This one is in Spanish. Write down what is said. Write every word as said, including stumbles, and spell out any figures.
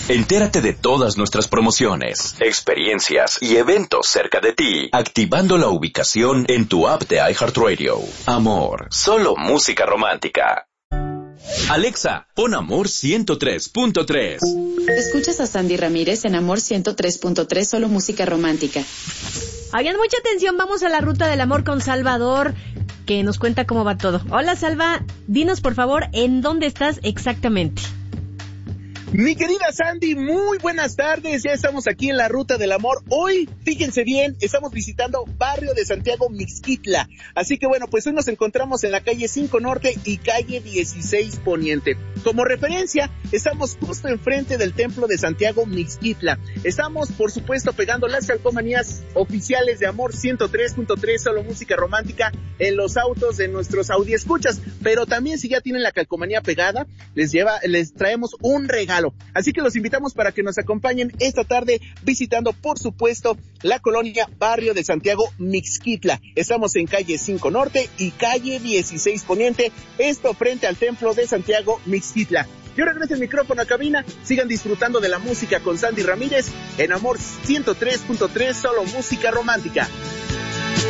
Entérate de todas nuestras promociones, experiencias y eventos cerca de ti, activando la ubicación en tu app de iHeartRadio. Amor, solo música romántica. Alexa, pon Amor ciento tres punto tres. Escuchas a Sandy Ramírez en Amor ciento tres punto tres, solo música romántica. Oigan, mucha atención, vamos a la ruta del amor con Salvador, que nos cuenta cómo va todo. Hola, Salva, dinos por favor, ¿en dónde estás exactamente? Mi querida Sandy, muy buenas tardes, ya estamos aquí en la Ruta del Amor. Hoy, fíjense bien, estamos visitando Barrio de Santiago Mixquitla, así que bueno, pues hoy nos encontramos en la calle cinco Norte y calle dieciséis Poniente. Como referencia, estamos justo enfrente del Templo de Santiago Mixquitla. Estamos, por supuesto, pegando las calcomanías oficiales de Amor ciento tres punto tres, solo música romántica, en los autos de nuestros audiescuchas, pero también si ya tienen la calcomanía pegada, les lleva, les traemos un regalo. Así que los invitamos para que nos acompañen esta tarde visitando, por supuesto, la colonia Barrio de Santiago Mixquitla. Estamos en calle cinco Norte y calle dieciséis Poniente, esto frente al Templo de Santiago Mixquitla. Yo regreso el micrófono a cabina, sigan disfrutando de la música con Sandy Ramírez en Amor ciento tres punto tres, solo música romántica.